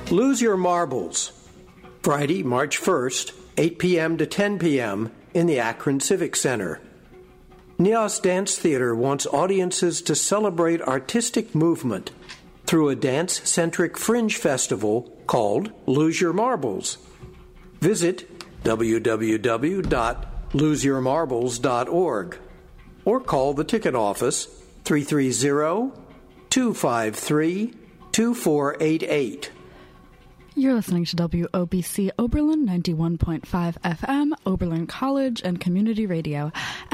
Lose Your Marbles, Friday, March 1st, 8 p.m. to 10 p.m. in the Akron Civic Center. Nias Dance Theater wants audiences to celebrate artistic movement through a dance-centric fringe festival called Lose Your Marbles. Visit www.loseyourmarbles.org or call the ticket office 330-253-2488. You're listening to WOBC Oberlin 91.5 FM, Oberlin College and Community Radio.